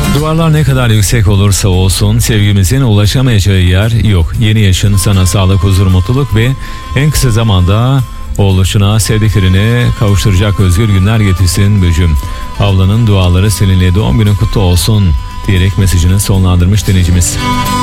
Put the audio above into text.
Duvarlar ne kadar yüksek olursa olsun sevgimizin ulaşamayacağı yer yok. Yeni yaşın sana sağlık, huzur, mutluluk ve en kısa zamanda oluşuna sevdiklerini kavuşturacak özgür günler getirsin Böcüm. Ablanın duaları seninle, doğum günün kutlu olsun diyerek mesajını sonlandırmış dinleyicimiz.